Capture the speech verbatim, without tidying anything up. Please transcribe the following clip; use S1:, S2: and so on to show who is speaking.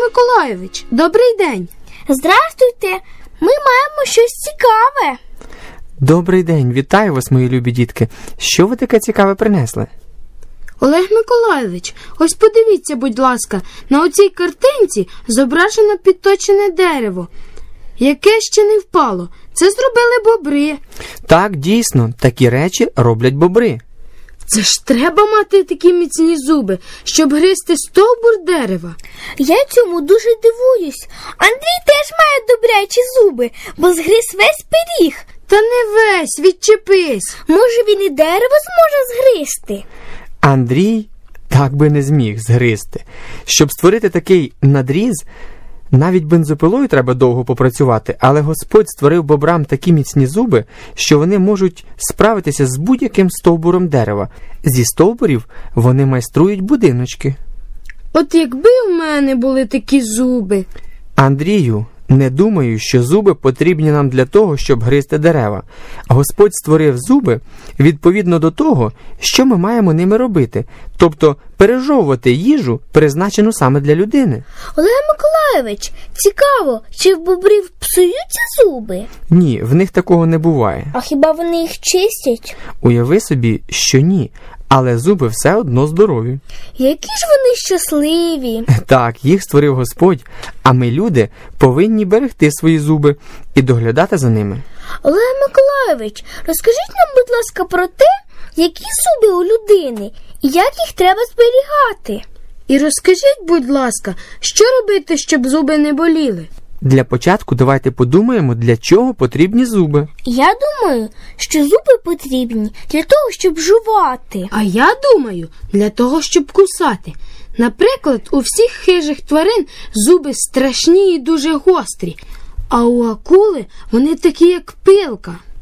S1: Миколайович, добрий день.
S2: Здрастуйте, ми маємо щось цікаве.
S3: Добрий день, вітаю вас, мої любі дітки. Що ви таке цікаве принесли?
S1: Олег Миколайович, ось подивіться, будь ласка, на оцій картинці зображено підточене дерево, яке ще не впало. Це зробили бобри.
S3: Так, дійсно, такі речі роблять бобри.
S1: Це ж треба мати такі міцні зуби, щоб гризти стовбур дерева.
S2: Я цьому дуже дивуюсь. Андрій теж має добрячі зуби, бо згриз весь пиріг.
S1: Та не весь, відчепись.
S2: Може, він і дерево зможе згризти?
S3: Андрій так би не зміг згризти. Щоб створити такий надріз, навіть бензопилою треба довго попрацювати, але Господь створив бобрам такі міцні зуби, що вони можуть справитися з будь-яким стовбуром дерева. Зі стовбурів вони майструють будиночки.
S1: От якби в мене були такі зуби.
S3: Андрію, не думаю, що зуби потрібні нам для того, щоб гризти дерева. Господь створив зуби відповідно до того, що ми маємо ними робити, тобто пережовувати їжу, призначену саме для людини.
S2: Олег Миколайович, цікаво, чи в бобрів псуються зуби?
S3: Ні, в них такого не буває.
S2: А хіба вони їх чистять?
S3: Уяви собі, що ні, але зуби все одно здорові.
S2: Які ж вони щасливі.
S3: Так, їх створив Господь, а ми, люди, повинні берегти свої зуби і доглядати за ними.
S2: Олег Миколайович, розкажіть нам, будь ласка, про те, які зуби у людини і як їх треба зберігати.
S1: І розкажіть, будь ласка, що робити, щоб зуби не боліли?
S3: Для початку давайте подумаємо, для чого потрібні зуби.
S2: Я думаю, що зуби потрібні для того, щоб жувати.
S1: А я думаю, для того, щоб кусати. Наприклад, у всіх хижих тварин зуби страшні і дуже гострі, а у акули вони такі, як пилка.